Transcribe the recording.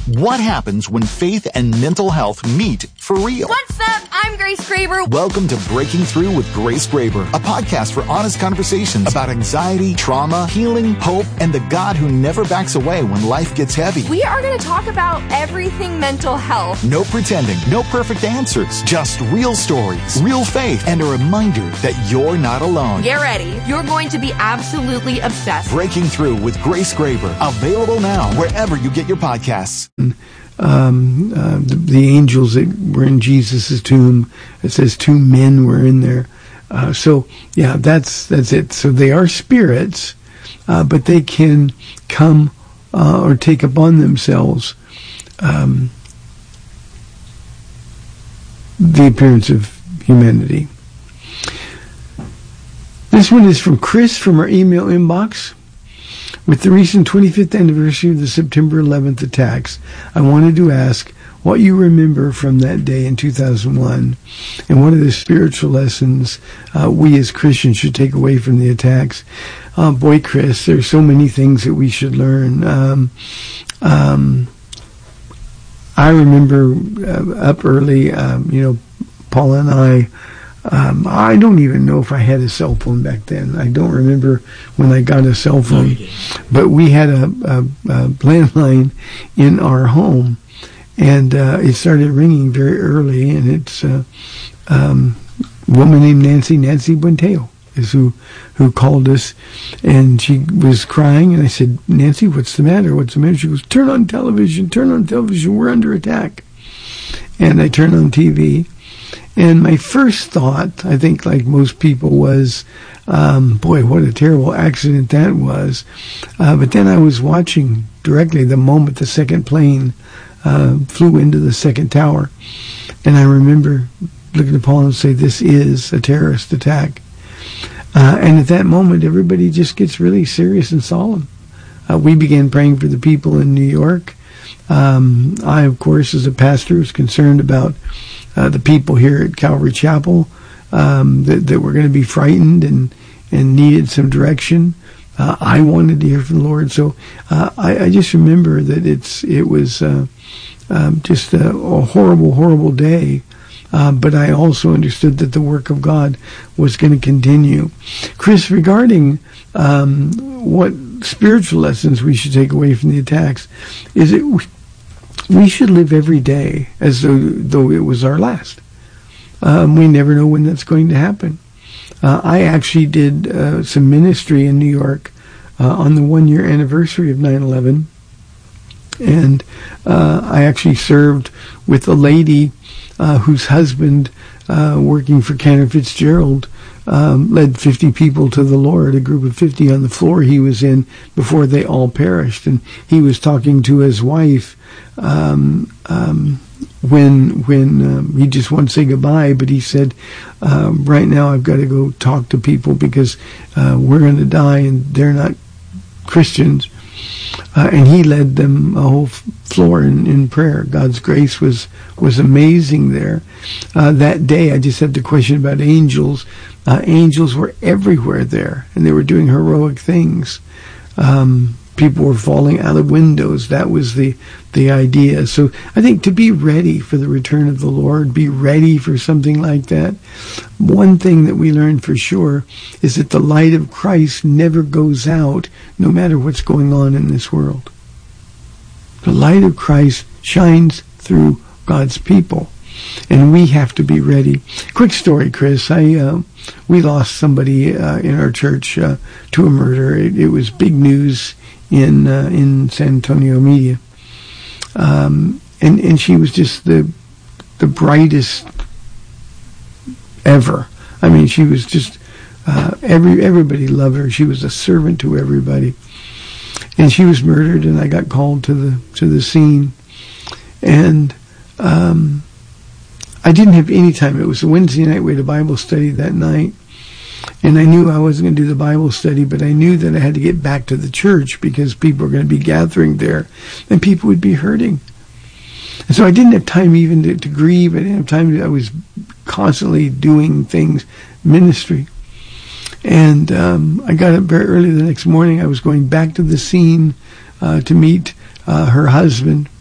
What happens when faith and mental health meet for real? What's up? I'm Grace Graber. Welcome to Breaking Through with Grace Graber, a podcast for honest conversations about anxiety, trauma, healing, hope, and the God who never backs away when life gets heavy. We are going to talk about everything mental health. No pretending, no perfect answers, just real stories, real faith, and a reminder that you're not alone. Get ready. You're going to be absolutely obsessed. Breaking Through with Grace Graber, available now wherever you get your podcasts. The angels that were in Jesus' tomb, it says 2 men were in there. So that's it. So they are spirits, but they can come or take upon themselves the appearance of humanity. This one is from Chris from our email inbox. With the recent 25th anniversary of the September 11th attacks, I wanted to ask what you remember from that day in 2001 and what are the spiritual lessons we as Christians should take away from the attacks. Boy, Chris, there's so many things that we should learn. I remember up early, Paul and I don't even know if I had a cell phone back then. I don't remember when I got a cell phone. But we had a landline in our home, and it started ringing very early, and it's a woman named Nancy Buenteo is who called us, and she was crying, and I said, Nancy, what's the matter? She goes, turn on television, we're under attack. And I turned on TV. And my first thought, I think like most people, was, boy, what a terrible accident that was. But then I was watching directly the moment the second plane flew into the second tower. And I remember looking at Paul and say, this is a terrorist attack. And at that moment, everybody just gets really serious and solemn. We began praying for the people in New York. I, of course, as a pastor, was concerned about the people here at Calvary Chapel that were going to be frightened and needed some direction. I wanted to hear from the Lord, so I just remember that it was just a horrible, horrible day. But I also understood that the work of God was going to continue. Chris, regarding what spiritual lessons we should take away from the attacks, is it we should live every day as though it was our last. We never know when that's going to happen. I actually did some ministry in New York on the 1-year anniversary of 9/11, and I actually served with a lady whose husband, working for Cantor Fitzgerald, led 50 people to the Lord, a group of 50 on the floor he was in before they all perished. And he was talking to his wife when he just wanted to say goodbye, but he said, right now I've got to go talk to people because we're going to die and they're not Christians. And he led them a whole floor in prayer. God's grace was amazing there. That day, I just had the question about angels. Angels were everywhere there, and they were doing heroic things. People were falling out of windows. That was the idea. So I think to be ready for the return of the Lord, be ready for something like that. One thing that we learned for sure is that the light of Christ never goes out, no matter what's going on in this world. The light of Christ shines through God's people, and we have to be ready. Quick story, Chris. We lost somebody in our church to a murder. It was big news in San Antonio media, and she was just the brightest ever. I mean, she was just everybody loved her. She was a servant to everybody, and she was murdered. And I got called to the scene, and I didn't have any time. It was a Wednesday night. We had a Bible study that night. And I knew I wasn't going to do the Bible study, but I knew that I had to get back to the church because people were going to be gathering there and people would be hurting. And so I didn't have time even to grieve. I didn't have time. I was constantly doing things, ministry. And I got up very early the next morning. I was going back to the scene to meet her husband.